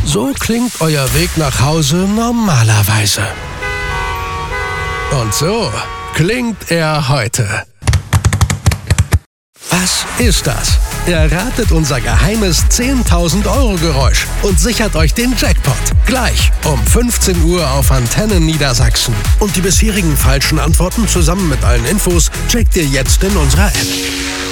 So klingt euer Weg nach Hause normalerweise. Und so klingt er heute. Was ist das? Erratet unser geheimes 10.000-Euro-Geräusch und sichert euch den Jackpot. Gleich um 15 Uhr auf Antenne Niedersachsen. Und die bisherigen falschen Antworten zusammen mit allen Infos checkt ihr jetzt in unserer App.